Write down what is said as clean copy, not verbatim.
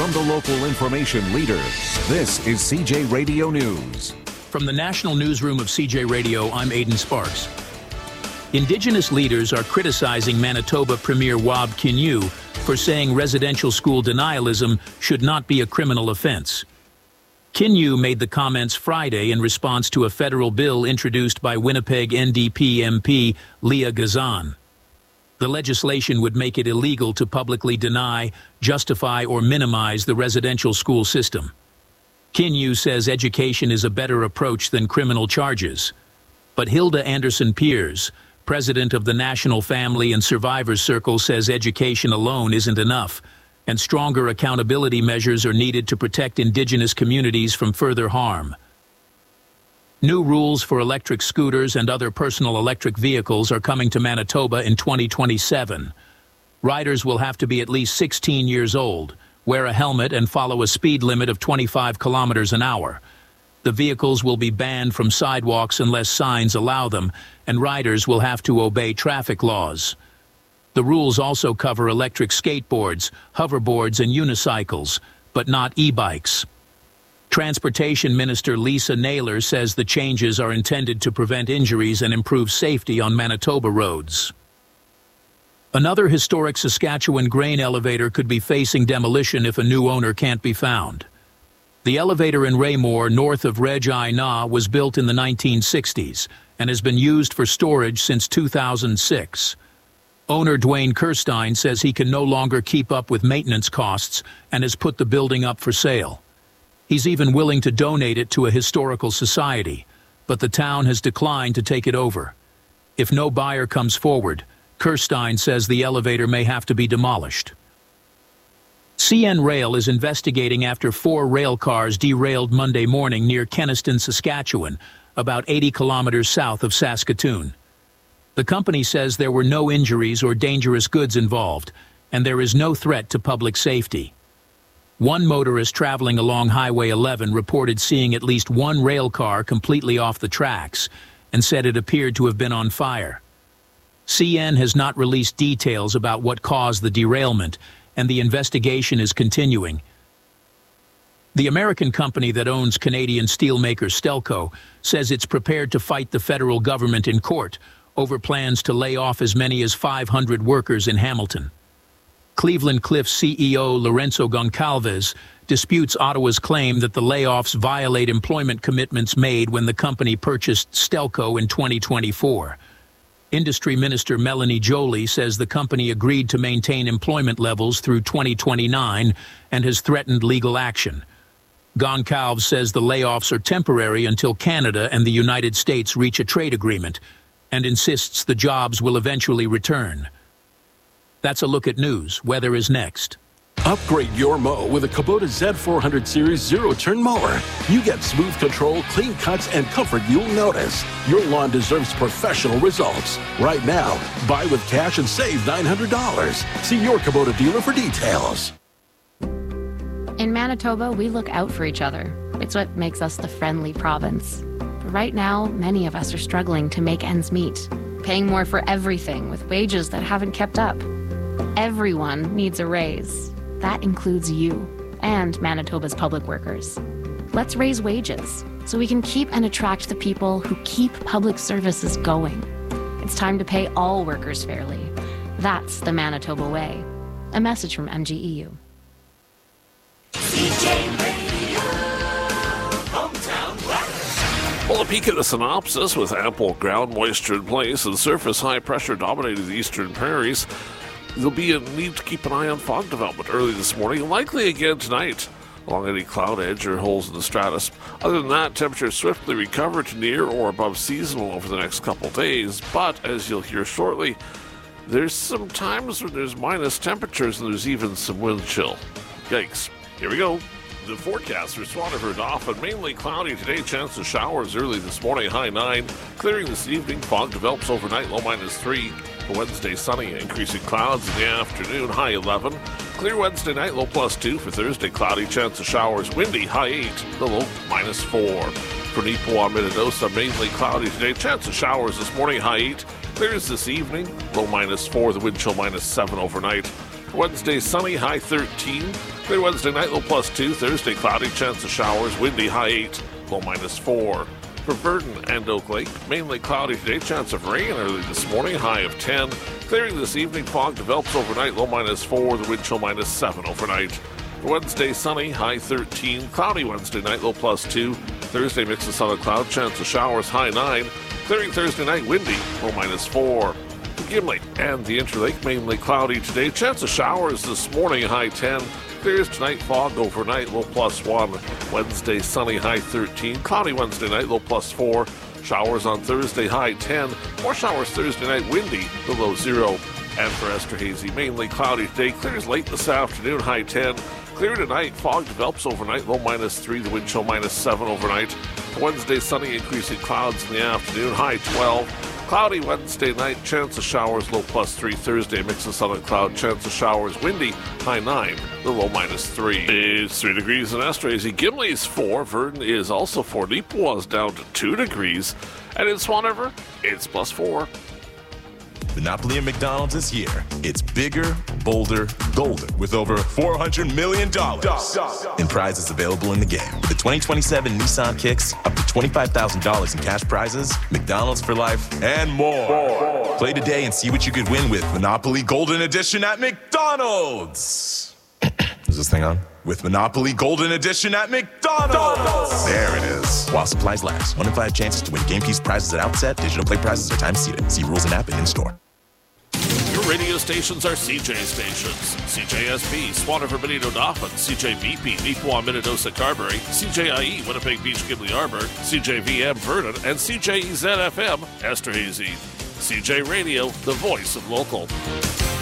from the local information leader. This is CJ Radio News. From the National Newsroom of CJ Radio, I'm Aidan Sparks. Indigenous leaders are criticizing Manitoba Premier Wab Kinew for saying residential school denialism should not be a criminal offense. Kinew made the comments Friday in response to a federal bill introduced by Winnipeg NDP MP Leah Gazan. The legislation would make it illegal to publicly deny, justify, or minimize the residential school system. Kinew says education is a better approach than criminal charges. But Hilda Anderson-Piers, president of the National Family and Survivors Circle, says education alone isn't enough, and stronger accountability measures are needed to protect Indigenous communities from further harm. New rules for electric scooters and other personal electric vehicles are coming to Manitoba in 2027. Riders will have to be at least 16 years old, wear a helmet, and follow a speed limit of 25 kilometers an hour. The vehicles will be banned from sidewalks unless signs allow them, and riders will have to obey traffic laws. The rules also cover electric skateboards, hoverboards, and unicycles, but not e-bikes. Transportation Minister Lisa Naylor says the changes are intended to prevent injuries and improve safety on Manitoba roads. Another historic Saskatchewan grain elevator could be facing demolition if a new owner can't be found. The elevator in Raymore, north of Regina Na, was built in the 1960s and has been used for storage since 2006. Owner Dwayne Kirstein says he can no longer keep up with maintenance costs and has put the building up for sale. He's even willing to donate it to a historical society, but the town has declined to take it over. If no buyer comes forward, Kirstein says the elevator may have to be demolished. CN Rail is investigating after 4 rail cars derailed Monday morning near Kenaston, Saskatchewan, about 80 kilometers south of Saskatoon. The company says there were no injuries or dangerous goods involved, and there is no threat to public safety. One motorist traveling along Highway 11 reported seeing at least one rail car completely off the tracks and said it appeared to have been on fire. CN has not released details about what caused the derailment, and the investigation is continuing. The American company that owns Canadian steelmaker Stelco says it's prepared to fight the federal government in court over plans to lay off as many as 500 workers in Hamilton. Cleveland Cliffs CEO Lourenço Goncalves disputes Ottawa's claim that the layoffs violate employment commitments made when the company purchased Stelco in 2024. Industry Minister Melanie Joly says the company agreed to maintain employment levels through 2029 and has threatened legal action. Goncalves says the layoffs are temporary until Canada and the United States reach a trade agreement, and insists the jobs will eventually return. That's a look at news. Weather is next. Upgrade your mow with a Kubota Z400 Series zero-turn mower. You get smooth control, clean cuts, and comfort you'll notice. Your lawn deserves professional results. Right now, buy with cash and save $900. See your Kubota dealer for details. In Manitoba, we look out for each other. It's what makes us the friendly province. But right now, many of us are struggling to make ends meet, paying more for everything with wages that haven't kept up. Everyone needs a raise. That includes you and Manitoba's public workers. Let's raise wages so we can keep and attract the people who keep public services going. It's time to pay all workers fairly. That's the Manitoba way. A message from MGEU. CJ Radio, hometown weather. Well, a peek at the synopsis with ample ground moisture in place and surface high pressure dominating the eastern prairies. There'll be a need to keep an eye on fog development early this morning and likely again tonight along any cloud edge or holes in the stratus. Other than that, temperatures swiftly recover to near or above seasonal over the next couple days. But as you'll hear shortly, there's some times when there's minus temperatures and there's even some wind chill. Yikes. Here we go. The forecast for Swaterford often mainly cloudy today. Chance of showers early this morning, high 9. Clearing this evening. Fog develops overnight, low -3. For Wednesday, sunny, increasing clouds in the afternoon, high 11. Clear Wednesday night, low +2. For Thursday, cloudy, chance of showers, windy, high 8. The low -4. For Neepawa, Minnedosa, mainly cloudy today. Chance of showers this morning, high 8. Clears this evening, low -4. The wind chill -7 overnight. Wednesday, sunny, high 13. Clear Wednesday night, low +2. Thursday, cloudy, chance of showers, windy, high 8, low -4. For Verdon and Oak Lake, mainly cloudy today, chance of rain early this morning, high of 10. Clearing this evening, fog develops overnight, low -4, the wind chill -7 overnight. For Wednesday, sunny, high 13. Cloudy Wednesday night, low +2. Thursday, mix of sun and cloud, chance of showers, high 9. Clearing Thursday night, windy, low -4. For Gimli and the Interlake, mainly cloudy today, chance of showers this morning, high 10. Clears tonight, fog overnight, low +1. Wednesday, sunny, high 13. Cloudy Wednesday night, low +4. Showers on Thursday, high 10. More showers Thursday night, windy, the low 0. And for Esterhazy, mainly cloudy today. Clears late this afternoon, high 10. Clear tonight, fog develops overnight, low -3, the wind chill -7 overnight. Wednesday, sunny, increasing clouds in the afternoon, high 12. Cloudy Wednesday night, chance of showers, low +3. Thursday, mix of sun and cloud, chance of showers, windy, high 9, the low -3. It's 3 degrees in Esterhazy. Gimli's 4. Verdon is also 4. Neepawa is down to 2 degrees. And in Swan River, it's +4. Monopoly at McDonald's is here. It's bigger, bolder, golden, with over $400 million in prizes available in the game. With the 2027 Nissan Kicks, up to $25,000 in cash prizes, McDonald's for life, and more. Play today and see what you could win with Monopoly Golden Edition at McDonald's. Is this thing on? With Monopoly Golden Edition at McDonald's. There it is. While supplies last. 1 in 5 chances to win game piece prizes at outset. Digital play prizes are time seated. See rules and app and in-store. Your radio stations are CJ stations. CJSB, Swan River, Benito Dauphin, CJVP, Neepawa, Minnedosa, Carberry, CJIE, Winnipeg Beach, Gimli Arbor, CJVM, Verdon, and CJEZ-FM, Esterhazy. CJ Radio, the voice of local.